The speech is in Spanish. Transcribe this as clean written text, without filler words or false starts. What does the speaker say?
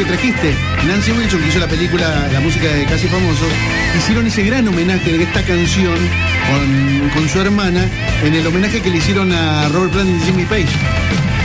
que trajiste, Nancy Wilson, que hizo la película, la música de Casi Famosos, hicieron ese gran homenaje de esta canción con su hermana en el homenaje que le hicieron a Robert Plant y Jimmy Page.